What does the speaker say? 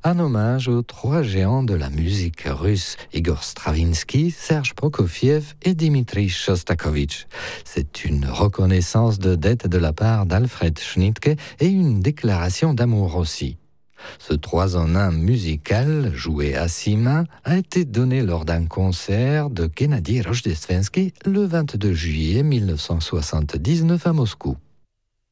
un hommage aux trois géants de la musique russe, Igor Stravinsky, Serge Prokofiev et Dmitri Shostakovich. C'est une reconnaissance de dette de la part d'Alfred Schnittke et une déclaration d'amour aussi. Ce 3 en 1 musical, joué à 6 mains, a été donné lors d'un concert de Gennady Rojdestvensky le 22 juillet 1979 à Moscou.